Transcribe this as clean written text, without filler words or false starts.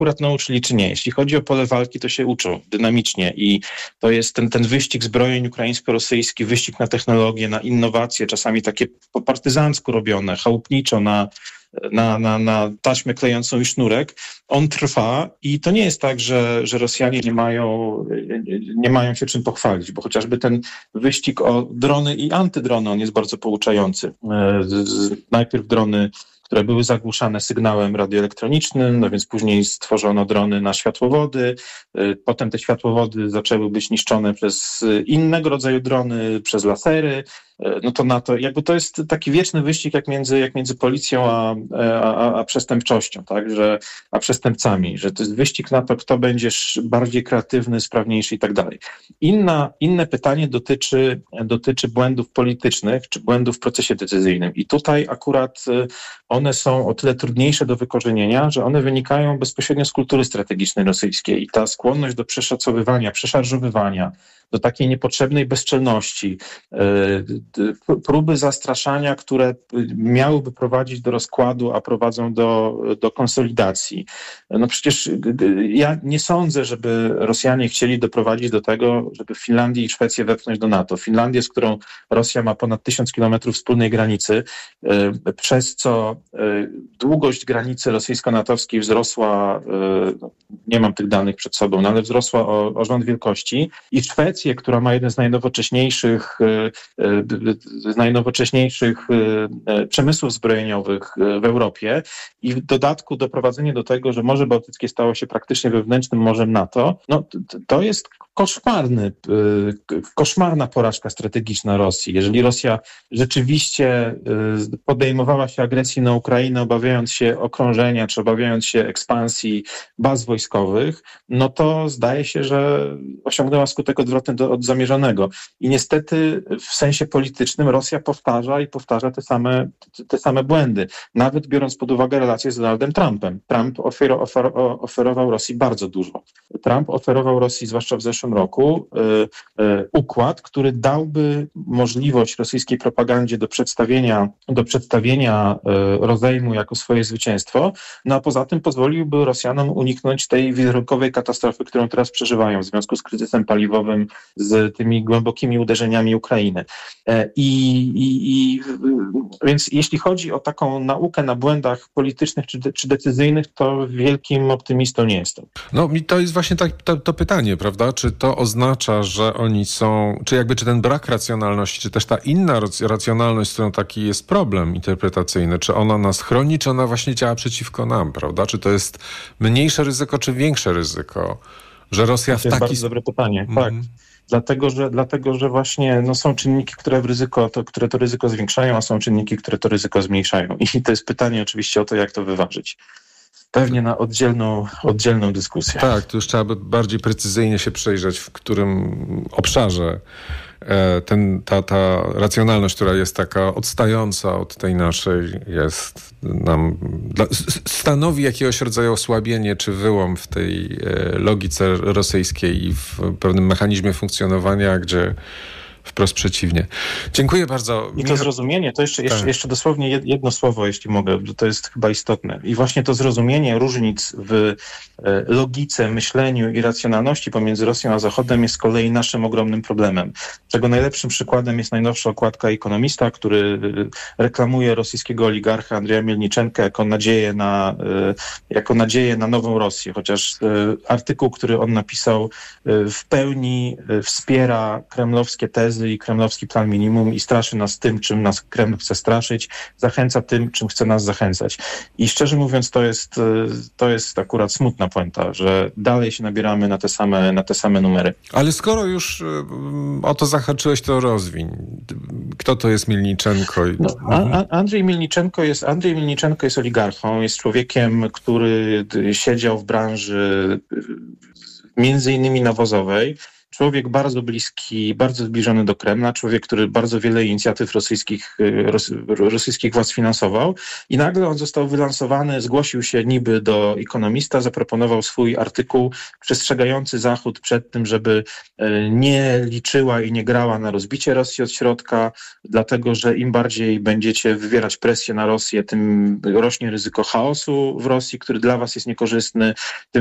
akurat nauczyli, czy nie. Jeśli chodzi o pole walki, to się uczą dynamicznie i to jest ten wyścig zbrojeń ukraińsko-rosyjski, wyścig na technologię, na innowacje, czasami takie po partyzancku robione, chałupniczo, na taśmę klejącą i sznurek, on trwa i to nie jest tak, że Rosjanie nie mają się czym pochwalić, bo chociażby ten wyścig o drony i antydrony, on jest bardzo pouczający. Najpierw drony, które były zagłuszane sygnałem radioelektronicznym, no więc później stworzono drony na światłowody, potem te światłowody zaczęły być niszczone przez innego rodzaju drony, przez lasery, no to na to, jakby to jest taki wieczny wyścig jak między policją a przestępczością, tak, a przestępcami, że to jest wyścig na to, kto będzie bardziej kreatywny, sprawniejszy i tak dalej. Inne pytanie dotyczy błędów politycznych, czy błędów w procesie decyzyjnym i tutaj akurat one są o tyle trudniejsze do wykorzenienia, że one wynikają bezpośrednio z kultury strategicznej rosyjskiej i ta skłonność do przeszacowywania, przeszarżowywania, do takiej niepotrzebnej bezczelności, próby zastraszania, które miałyby prowadzić do rozkładu, a prowadzą do konsolidacji. No przecież ja nie sądzę, żeby Rosjanie chcieli doprowadzić do tego, żeby Finlandię i Szwecję wepchnąć do NATO. Finlandię, z którą Rosja ma ponad 1000 kilometrów wspólnej granicy, przez co długość granicy rosyjsko-natowskiej wzrosła, nie mam tych danych przed sobą, no ale wzrosła o rząd wielkości i Szwecję, która ma jeden z najnowocześniejszych przemysłów zbrojeniowych w Europie i w dodatku doprowadzenie do tego, że Morze Bałtyckie stało się praktycznie wewnętrznym morzem NATO, no to jest koszmarna porażka strategiczna Rosji. Jeżeli Rosja rzeczywiście podejmowała się agresji na Ukrainę, obawiając się okrążenia, czy obawiając się ekspansji baz wojskowych, no to zdaje się, że osiągnęła skutek odwrotny od zamierzonego. I niestety w sensie politycznym Rosja powtarza te same błędy. Nawet biorąc pod uwagę relacje z Donaldem Trumpem. Trump oferował Rosji bardzo dużo. Trump oferował Rosji, zwłaszcza w zeszłym roku, układ, który dałby możliwość rosyjskiej propagandzie do przedstawienia rozejmu jako swoje zwycięstwo, no a poza tym pozwoliłby Rosjanom uniknąć tej wizerunkowej katastrofy, którą teraz przeżywają w związku z kryzysem paliwowym, z tymi głębokimi uderzeniami Ukrainy. Więc jeśli chodzi o taką naukę na błędach politycznych czy decyzyjnych, to wielkim optymistą nie jestem. No i to jest właśnie to pytanie, prawda? Czy to oznacza, że oni są, czy ten brak racjonalności, czy też ta inna racjonalność, z którą taki jest problem interpretacyjny, czy ona nas chroni, czy ona właśnie działa przeciwko nam, prawda? Czy to jest mniejsze ryzyko, czy większe ryzyko, że Rosja w taki... To jest bardzo dobre pytanie, tak. Dlatego, że właśnie są czynniki, które to ryzyko zwiększają, a są czynniki, które to ryzyko zmniejszają. I to jest pytanie oczywiście o to, jak to wyważyć. Pewnie na oddzielną dyskusję. Tak, tu już trzeba by bardziej precyzyjnie się przejrzeć, w którym obszarze ta racjonalność, która jest taka odstająca od tej naszej, stanowi jakiegoś rodzaju osłabienie czy wyłom w tej logice rosyjskiej i w pewnym mechanizmie funkcjonowania, gdzie wprost przeciwnie. Dziękuję bardzo. I to zrozumienie, to jeszcze dosłownie jedno słowo, jeśli mogę, bo to jest chyba istotne. I właśnie to zrozumienie różnic w logice, myśleniu i racjonalności pomiędzy Rosją a Zachodem jest z kolei naszym ogromnym problemem. Czego najlepszym przykładem jest najnowsza okładka Economista, który reklamuje rosyjskiego oligarcha Andrzeja Mielniczenka jako nadzieję na nową Rosję. Chociaż artykuł, który on napisał, w pełni wspiera kremlowskie tezy i kremlowski plan minimum i straszy nas tym, czym nas Kreml chce straszyć, zachęca tym, czym chce nas zachęcać. I szczerze mówiąc, to jest akurat smutna puenta, że dalej się nabieramy na te same numery. Ale skoro już o to zahaczyłeś, to rozwiń. Kto to jest Mielniczenko? Andrzej Mielniczenko jest oligarchą, jest człowiekiem, który siedział w branży między innymi nawozowej, człowiek bardzo bliski, bardzo zbliżony do Kremla, człowiek, który bardzo wiele inicjatyw rosyjskich władz finansował i nagle on został wylansowany, zgłosił się niby do Economista, zaproponował swój artykuł przestrzegający Zachód przed tym, żeby nie liczyła i nie grała na rozbicie Rosji od środka, dlatego że im bardziej będziecie wywierać presję na Rosję, tym rośnie ryzyko chaosu w Rosji, który dla was jest niekorzystny, tym